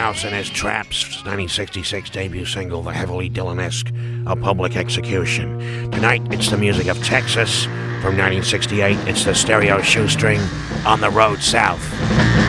House and His Traps, 1966 debut single, the heavily Dylan-esque A Public Execution. Tonight, it's the music of Texas. From 1968, it's the Stereo Shoestring, On the Road South.